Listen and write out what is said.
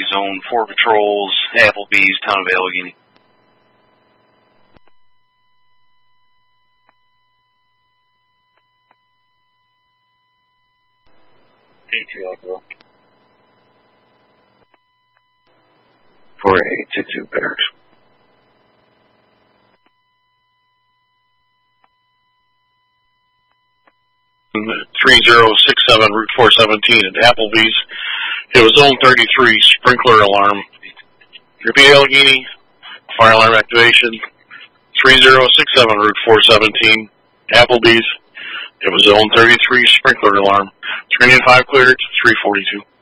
Zone 4 patrols, Applebee's, town of Allegheny. Echo. 4822 Barracks. .3067 Route 417 at Applebee's. It was Zone 33 sprinkler alarm. Repeat, Allegheny. Fire alarm activation. 3067 Route 417 Applebee's. It was Zone 33 sprinkler alarm. 395 cleared. 342.